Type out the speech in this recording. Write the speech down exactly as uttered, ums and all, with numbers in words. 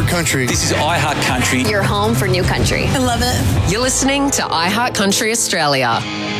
Country. This is iHeart Country. Your home for new country. I love it. You're listening to iHeart Country Australia.